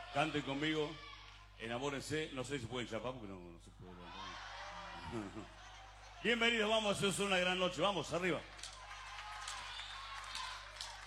Canten conmigo, enamórense. No sé si pueden chapar porque no se puede. Bienvenidos, vamos, es una gran noche. Vamos, arriba.